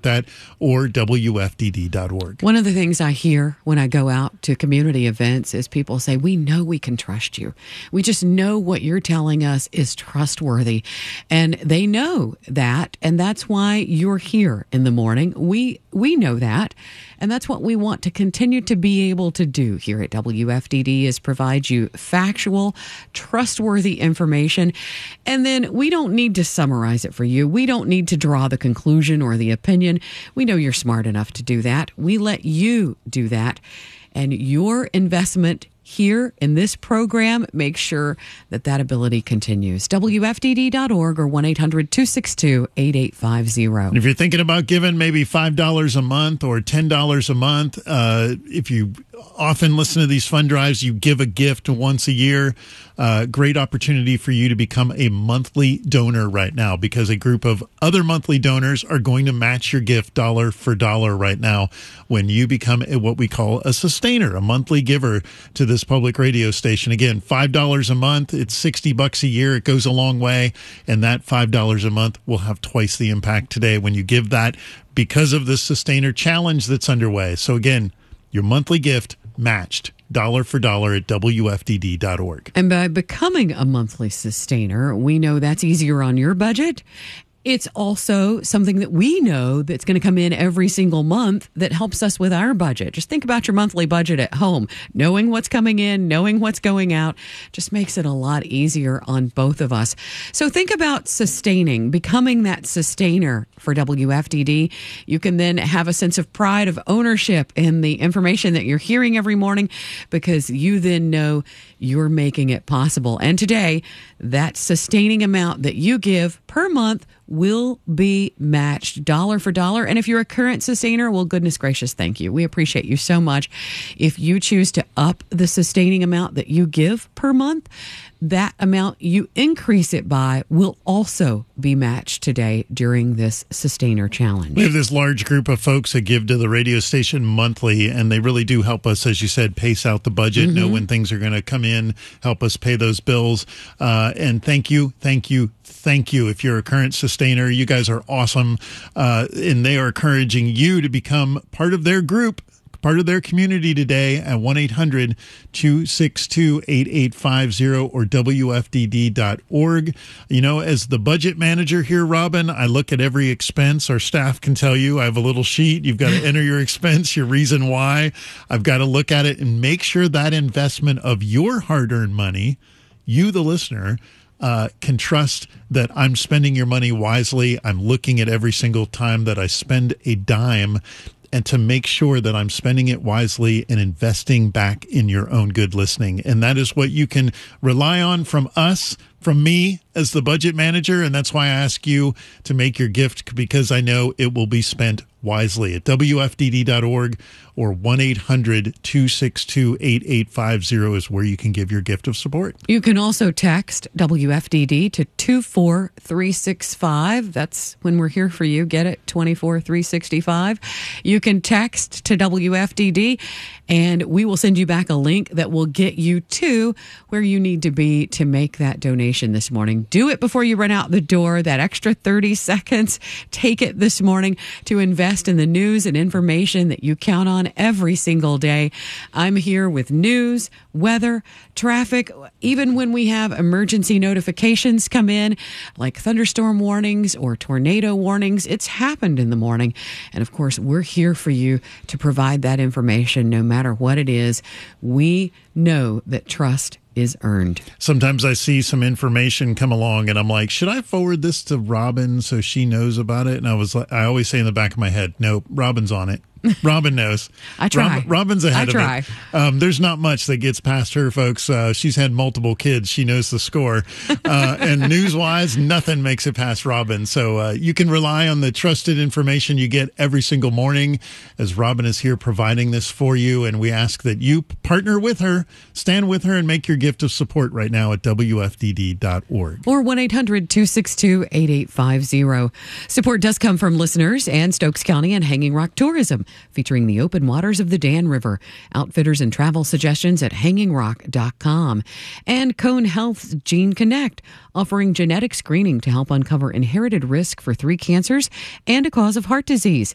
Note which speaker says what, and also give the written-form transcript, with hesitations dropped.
Speaker 1: that, or WFDD.org.
Speaker 2: One of the things I hear when I go out to community events is people say, we know we can trust you. We just know what you're telling us is trustworthy. And they know that, and that's why you're here in the morning. We know that, and that's what we want to continue to be able to do here at WFDD, is provide you factual, trustworthy information. And then we don't need to summarize it for you. We don't need to draw the conclusion or the opinion. We know you're smart enough to do that. We let you do that. And your investment here in this program, make sure that that ability continues. WFDD.org or 1-800-262-8850.
Speaker 1: And if you're thinking about giving maybe $5 a month or $10 a month, if you often listen to these fund drives, you give a gift once a year. Great opportunity for you to become a monthly donor right now, because a group of other monthly donors are going to match your gift dollar for dollar right now when you become what we call a sustainer, a monthly giver to this public radio station. Again, $5 a month, it's $60 a year. It goes a long way, and that $5 a month will have twice the impact today when you give that, because of the Sustainer Challenge that's underway. So again, your monthly gift matched dollar for dollar at WFDD.org.
Speaker 2: And by becoming a monthly sustainer, we know that's easier on your budget. It's also something that we know that's going to come in every single month that helps us with our budget. Just think about your monthly budget at home. Knowing what's coming in, knowing what's going out, just makes it a lot easier on both of us. So think about sustaining, becoming that sustainer for WFDD. You can then have a sense of pride, of ownership in the information that you're hearing every morning, because you then know you're making it possible. And today, that sustaining amount that you give per month will be matched dollar for dollar. And if you're a current sustainer, well, goodness gracious, thank you. We appreciate you so much. If you choose to up the sustaining amount that you give per month, that amount you increase it by will also be matched today during this Sustainer Challenge.
Speaker 1: We have this large group of folks that give to the radio station monthly, and they really do help us, as you said, pace out the budget, know when things are going to come in, help us pay those bills. And thank you. If you're a current sustainer, you guys are awesome. And they are encouraging you to become part of their group, part of their community today at 1-800-262-8850 or WFDD.org. You know, as the budget manager here, Robin, I look at every expense. Our staff can tell you I have a little sheet. You've got to enter your expense, your reason why. I've got to look at it and make sure that investment of your hard-earned money, you, the listener, can trust that I'm spending your money wisely. I'm looking at every single time that I spend a dime, and to make sure that I'm spending it wisely and investing back in your own good listening. And that is what you can rely on from us, from me as the budget manager. And that's why I ask you to make your gift, because I know it will be spent wisely at WFDD.org or 1-800-262-8850 is where you can give your gift of support.
Speaker 2: You can also text WFDD to 24365. That's when we're here for you. Get it? 24365. You can text to WFDD, and we will send you back a link that will get you to where you need to be to make that donation this morning. Do it before you run out the door. That extra 30 seconds, take it this morning to invest in the news and information that you count on every single day. I'm here with news, weather, traffic, even when we have emergency notifications come in, like thunderstorm warnings or tornado warnings. It's happened in the morning. And of course, we're here for you to provide that information no matter what it is. We know that trust is earned.
Speaker 1: Sometimes I see some information come along and I'm like, should I forward this to Robin so she knows about it? And I always say in the back of my head, nope, Robin's on it. Robin knows.
Speaker 2: I try.
Speaker 1: Robin's ahead of it. There's not much that gets past her, folks. She's had multiple kids. She knows the score. And news-wise, nothing makes it past Robin. So you can rely on the trusted information you get every single morning, as Robin is here providing this for you. And we ask that you partner with her, stand with her, and make your gift of support right now at WFDD.org.
Speaker 2: Or 1-800-262-8850. Support does come from listeners and Stokes County and Hanging Rock Tourism, featuring the open waters of the Dan River. Outfitters and travel suggestions at hangingrock.com. And Cone Health's Gene Connect, offering genetic screening to help uncover inherited risk for 3 cancers and a cause of heart disease.